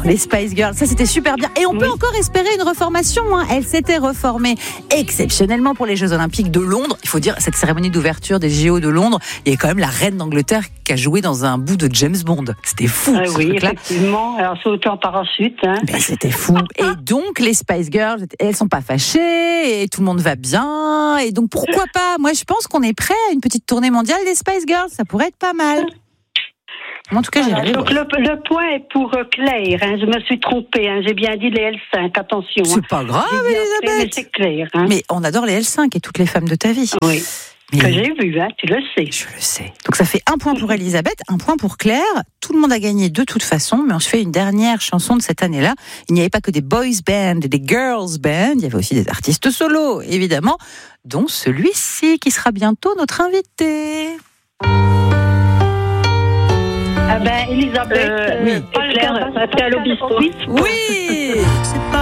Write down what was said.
les Spice Girls, ça c'était super bien. Et on peut encore espérer une reformation. Elle s'était reformée exceptionnellement pour les Jeux Olympiques de Londres. Il faut dire, cette cérémonie d'ouverture des JO de Londres, il y avait quand même la reine d'Angleterre qui a joué dans un bout de James Bond. C'était fou. Oui, effectivement. Alors sauter en parachute. Ben, c'était fou. Et donc les Spice Girls, elles sont pas fâchées et tout le monde va bien. Et donc pourquoi pas ? Moi, je pense qu'on est prêt à une petite tournée mondiale des Spice Girls. Ça pourrait être pas mal. En tout cas, donc le point est pour Claire. Je me suis trompée. J'ai bien dit les L5. Attention. C'est pas grave, Elisabeth. Mais c'est clair. Mais on adore les L5 et toutes les femmes de ta vie. Oui. Mais que j'ai vu, tu le sais. Je le sais. Donc ça fait 1 point pour Elisabeth, 1 point pour Claire. Tout le monde a gagné de toute façon, mais on se fait une dernière chanson de cette année-là. Il n'y avait pas que des boys bands et des girls bands, il y avait aussi des artistes solos, évidemment, dont celui-ci qui sera bientôt notre invité. Elisabeth, oui. Claire, Pascal Obispo. Oui.